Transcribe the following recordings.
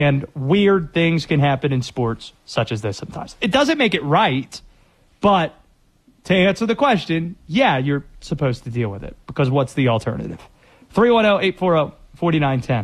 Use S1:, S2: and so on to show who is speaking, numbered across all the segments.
S1: And weird things can happen in sports such as this sometimes. It doesn't make it right, but to answer the question, yeah, you're supposed to deal with it, because what's the alternative? 310-840-4910.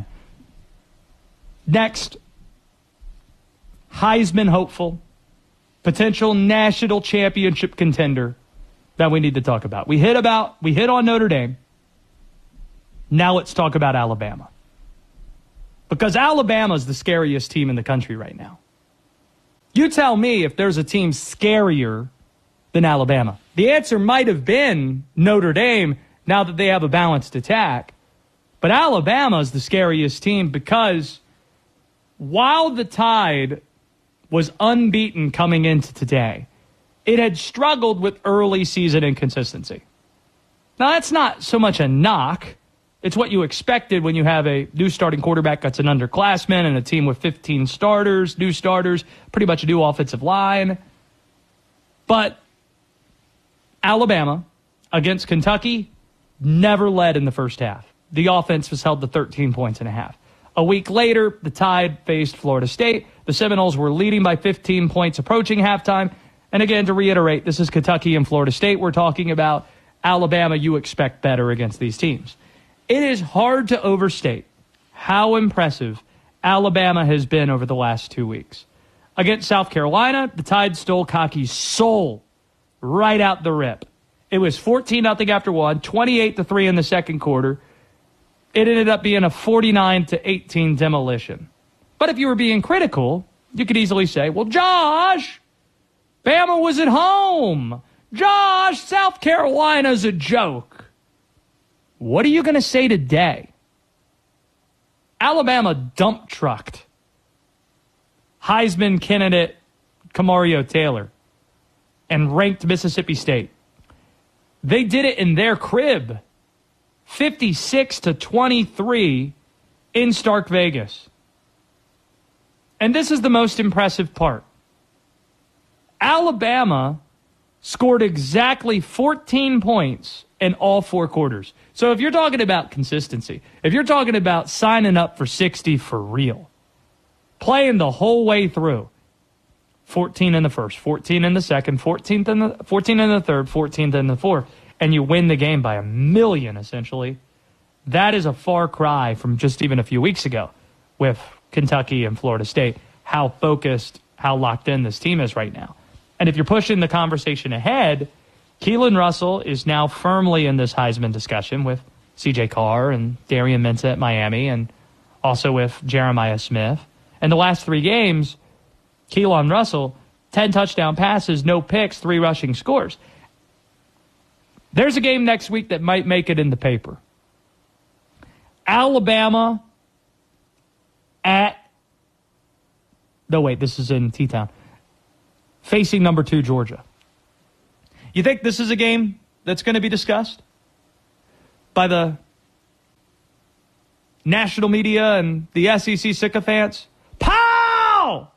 S1: Next, Heisman hopeful, potential national championship contender that we need to talk about. We hit on Notre Dame. Now let's talk about Alabama. Because Alabama is the scariest team in the country right now. You tell me if there's a team scarier than Alabama. The answer might have been Notre Dame now that they have a balanced attack. But Alabama is the scariest team because while the Tide was unbeaten coming into today, it had struggled with early season inconsistency. Now, that's not so much a knock. It's what you expected when you have a new starting quarterback that's an underclassman and a team with 15 starters, new starters, pretty much a new offensive line. But Alabama against Kentucky never led in the first half. The offense was held to 13 points and a half. A week later, the Tide faced Florida State. The Seminoles were leading by 15 points approaching halftime. And again, to reiterate, this is Kentucky and Florida State we're talking about. Alabama, you expect better against these teams. It is hard to overstate how impressive Alabama has been over the last 2 weeks. Against South Carolina, the Tide stole Cocky's soul right out the rip. It was 14-0 after one, 28-3 in the second quarter. It ended up being a 49-18 demolition. But if you were being critical, you could easily say, well, Josh, Bama was at home. Josh, South Carolina's a joke. What are you going to say today? Alabama dump trucked Heisman candidate Kamario Taylor and ranked Mississippi State. They did it in their crib, 56-23 in Stark Vegas. And this is the most impressive part. Alabama scored exactly 14 points in all four quarters. So if you're talking about consistency, if you're talking about signing up for 60 for real, playing the whole way through, 14 in the first, 14 in the second, 14 in the third, 14th in the fourth, and you win the game by 1 million, essentially, that is a far cry from just even a few weeks ago with Kentucky and Florida State, how focused, how locked in this team is right now. And if you're pushing the conversation ahead, Keelan Russell is now firmly in this Heisman discussion with C.J. Carr and Darian Mensah at Miami and also with Jeremiah Smith. In the last 3 games, Keelan Russell, 10 touchdown passes, no picks, 3 rushing scores. There's a game next week that might make it in the paper. Alabama this is in T-Town. Facing number 2 Georgia. You think this is a game that's going to be discussed by the national media and the SEC sycophants? Pow!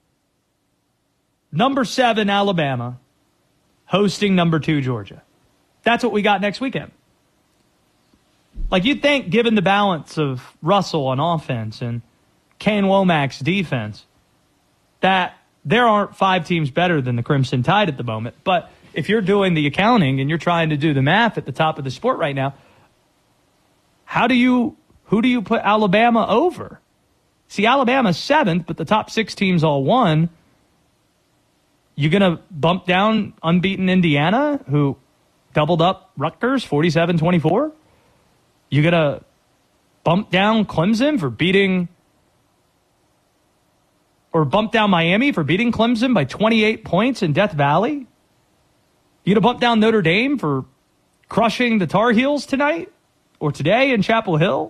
S1: Number 7 Alabama hosting number 2 Georgia. That's what we got next weekend. Like, you'd think, given the balance of Russell on offense and Kane Womack's defense, that there aren't 5 teams better than the Crimson Tide at the moment. But if you're doing the accounting and you're trying to do the math at the top of the sport right now, who do you put Alabama over? See, Alabama's 7th, but the top 6 teams all won. You going to bump down unbeaten Indiana, who doubled up Rutgers 47-24? You going to bump down Clemson for beating, or bump down Miami for beating Clemson by 28 points in Death Valley? You going to bump down Notre Dame for crushing the Tar Heels tonight or today in Chapel Hill?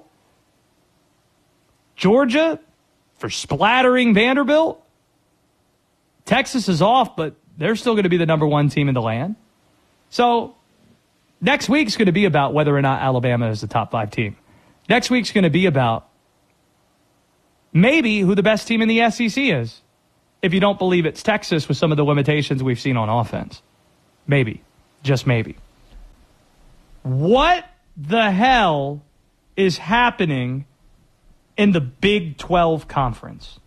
S1: Georgia for splattering Vanderbilt? Texas is off, but they're still going to be the number 1 team in the land. So next week's going to be about whether or not Alabama is the top 5 team. Next week's going to be about maybe who the best team in the SEC is, if you don't believe it's Texas with some of the limitations we've seen on offense. Maybe. Just maybe. What the hell is happening in the Big 12 Conference.